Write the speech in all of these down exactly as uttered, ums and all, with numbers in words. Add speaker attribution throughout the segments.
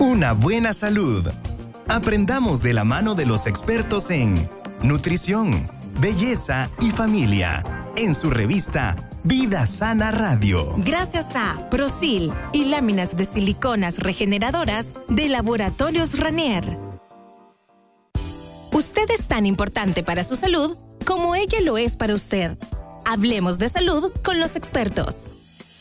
Speaker 1: Una buena salud. Aprendamos de la mano de los expertos en nutrición, belleza y familia, en su revista Vida Sana Radio.
Speaker 2: Gracias a Prosil y láminas de siliconas regeneradoras de Laboratorios Ranier. Usted es tan importante para su salud como ella lo es para usted. Hablemos de salud con los expertos.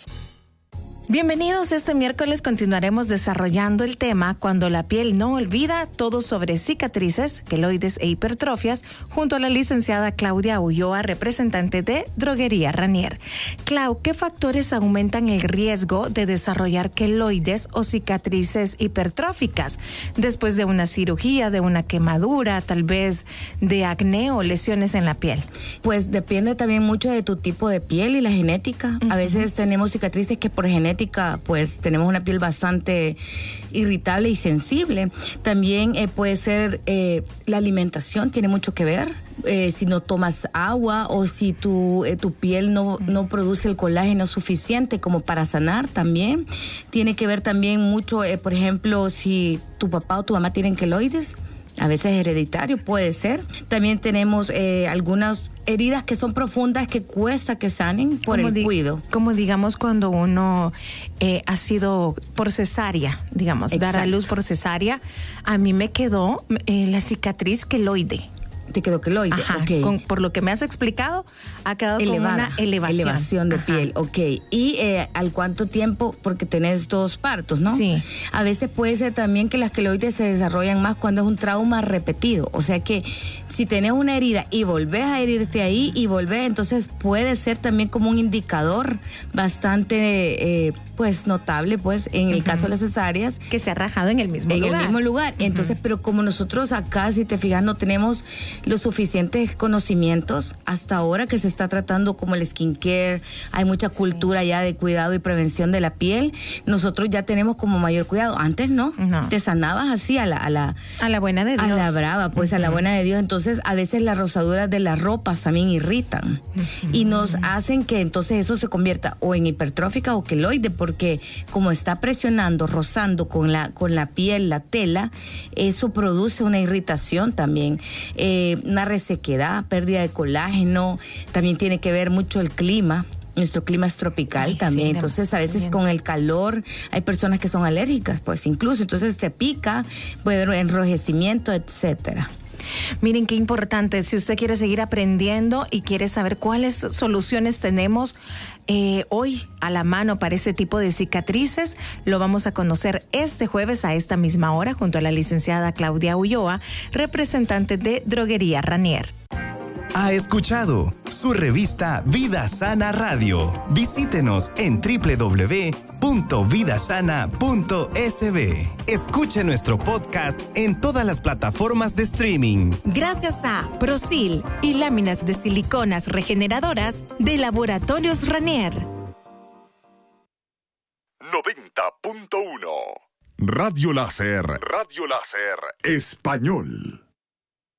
Speaker 2: Bienvenidos, este miércoles continuaremos desarrollando el tema Cuando la piel no olvida, todo sobre cicatrices, queloides e hipertrofias, junto a la licenciada Claudia Ulloa, representante de Droguería Ranier. Clau, ¿qué factores aumentan el riesgo de desarrollar queloides o cicatrices hipertróficas después de una cirugía, de una quemadura, tal vez de acné o lesiones en la piel?
Speaker 3: Pues depende también mucho de tu tipo de piel y la genética. Uh-huh. A veces tenemos cicatrices que por genética pues tenemos una piel bastante irritable y sensible. También eh, puede ser eh, la alimentación, tiene mucho que ver. Eh, si no tomas agua o si tu, eh, tu piel no, no produce el colágeno suficiente como para sanar también. Tiene que ver también mucho, eh, por ejemplo, si tu papá o tu mamá tienen queloides. A veces hereditario puede ser. También tenemos eh, algunas heridas que son profundas que cuesta que sanen por el di- cuido.
Speaker 2: Como digamos cuando uno eh, ha sido por cesárea, digamos,
Speaker 3: Exacto.
Speaker 2: dar a luz por cesárea. A mí me quedó eh, la cicatriz queloide.
Speaker 3: Te quedó queloide,
Speaker 2: Ajá,
Speaker 3: ok.
Speaker 2: Con, por lo que me has explicado, ha quedado
Speaker 3: elevada,
Speaker 2: con una elevación.
Speaker 3: Elevación de
Speaker 2: Ajá.
Speaker 3: piel, ok. ¿Y eh, al cuánto tiempo? Porque tenés dos partos, ¿no?
Speaker 2: Sí.
Speaker 3: A veces puede ser también que las queloides se desarrollan más cuando es un trauma repetido. O sea que si tenés una herida y volvés a herirte ahí y volvés, entonces puede ser también como un indicador bastante, eh, pues, notable, pues, en el uh-huh. caso de las cesáreas.
Speaker 2: Que se ha rajado en el mismo
Speaker 3: en
Speaker 2: lugar.
Speaker 3: En el mismo lugar.
Speaker 2: Uh-huh.
Speaker 3: Entonces, pero como nosotros acá, si te fijas, no tenemos los suficientes conocimientos hasta ahora que se está tratando como el skincare, hay mucha cultura ya de cuidado y prevención de la piel, nosotros ya tenemos como mayor cuidado. Antes no,
Speaker 2: no.
Speaker 3: te sanabas así a la, a la
Speaker 2: a la buena de Dios.
Speaker 3: A la brava, pues uh-huh. a la buena de Dios. Entonces a veces las rosaduras de las ropas también irritan uh-huh. y nos hacen que entonces eso se convierta o en hipertrófica o queloide, porque como está presionando, rozando con la, con la piel, la tela, eso produce una irritación también, eh, una resequedad, pérdida de colágeno, también tiene que ver mucho el clima. Nuestro clima es tropical. Ay, también, sí, entonces a veces bien. Con el calor hay personas que son alérgicas, pues incluso, entonces te pica, puede haber enrojecimiento, etcétera.
Speaker 2: Miren qué importante, si usted quiere seguir aprendiendo y quiere saber cuáles soluciones tenemos eh, hoy a la mano para este tipo de cicatrices, lo vamos a conocer este jueves a esta misma hora junto a la licenciada Claudia Ulloa, representante de Droguería Ranier.
Speaker 1: Ha escuchado su revista Vida Sana Radio. Visítenos en doble u doble u doble u punto vida sana punto s b. Escuche nuestro podcast en todas las plataformas de streaming.
Speaker 2: Gracias a Prosil y láminas de siliconas regeneradoras de Laboratorios Ranier.
Speaker 4: noventa punto uno Radio Láser, Radio Láser Español.